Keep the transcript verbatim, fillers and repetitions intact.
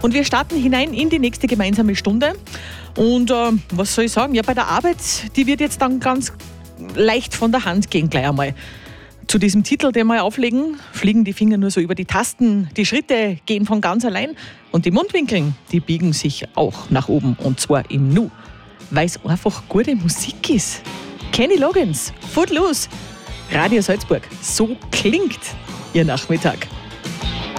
Und wir starten hinein in die nächste gemeinsame Stunde. Und äh, was soll ich sagen? Ja, bei der Arbeit, die wird jetzt dann ganz leicht von der Hand gehen gleich einmal. Zu diesem Titel, den wir auflegen, fliegen die Finger nur so über die Tasten, die Schritte gehen von ganz allein und die Mundwinkeln, die biegen sich auch nach oben und zwar im Nu, weil es einfach gute Musik ist. Kenny Loggins, Footloose, Radio Salzburg, so klingt Ihr Nachmittag.